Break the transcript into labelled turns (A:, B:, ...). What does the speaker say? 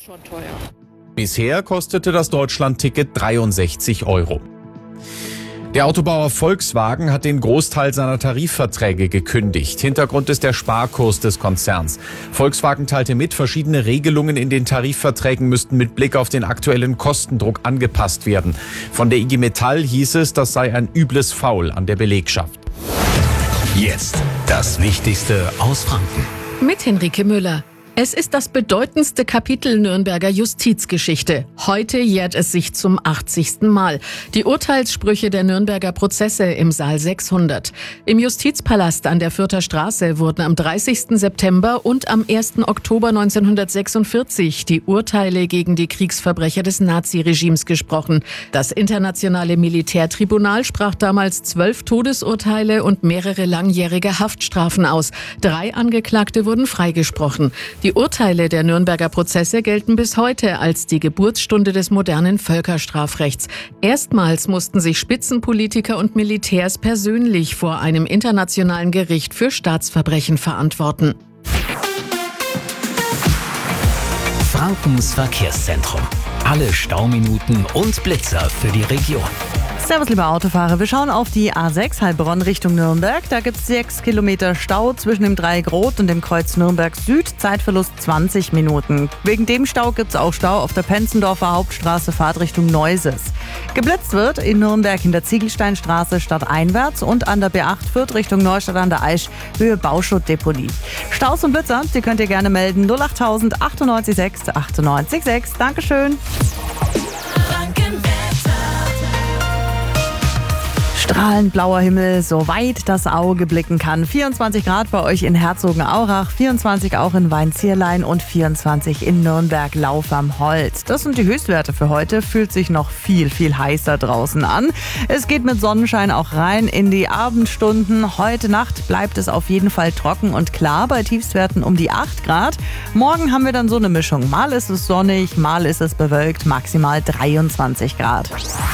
A: Schon teuer.
B: Bisher kostete das Deutschland-Ticket 63 €. Der Autobauer Volkswagen hat den Großteil seiner Tarifverträge gekündigt. Hintergrund ist der Sparkurs des Konzerns. Volkswagen teilte mit, verschiedene Regelungen in den Tarifverträgen müssten mit Blick auf den aktuellen Kostendruck angepasst werden. Von der IG Metall hieß es, das sei ein übles Faul an der Belegschaft.
C: Jetzt das Wichtigste aus Franken.
A: Mit Henrike Müller. Es ist das bedeutendste Kapitel Nürnberger Justizgeschichte. Heute jährt es sich zum 80. Mal. Die Urteilssprüche der Nürnberger Prozesse im Saal 600. Im Justizpalast an der Fürther Straße wurden am 30. September und am 1. Oktober 1946 die Urteile gegen die Kriegsverbrecher des Naziregimes gesprochen. Das Internationale Militärtribunal sprach damals 12 Todesurteile und mehrere langjährige Haftstrafen aus. 3 Angeklagte wurden freigesprochen. Die Urteile der Nürnberger Prozesse gelten bis heute als die Geburtsstunde des modernen Völkerstrafrechts. Erstmals mussten sich Spitzenpolitiker und Militärs persönlich vor einem internationalen Gericht für Staatsverbrechen verantworten.
C: Frankens Verkehrszentrum. Alle Stauminuten und Blitzer für die Region.
D: Servus, liebe Autofahrer. Wir schauen auf die A6 Heilbronn Richtung Nürnberg. Da gibt es 6 Kilometer Stau zwischen dem Dreieck Rot und dem Kreuz Nürnberg Süd. Zeitverlust 20 Minuten. Wegen dem Stau gibt es auch Stau auf der Penzendorfer Hauptstraße Fahrtrichtung Neuses. Geblitzt wird in Nürnberg in der Ziegelsteinstraße stadteinwärts und an der B8 Fürth Richtung Neustadt an der Aisch Höhe Bauschuttdeponie. Staus und Blitzer, die könnt ihr gerne melden. 08000 98 6 98 6. Dankeschön. Strahlend blauer Himmel, soweit das Auge blicken kann. 24 Grad bei euch in Herzogenaurach, 24 auch in Weinzierlein und 24 in Nürnberg-Lauf am Holz. Das sind die Höchstwerte für heute. Fühlt sich noch viel, viel heißer draußen an. Es geht mit Sonnenschein auch rein in die Abendstunden. Heute Nacht bleibt es auf jeden Fall trocken und klar bei Tiefstwerten um die 8 Grad. Morgen haben wir dann so eine Mischung. Mal ist es sonnig, mal ist es bewölkt, maximal 23 Grad.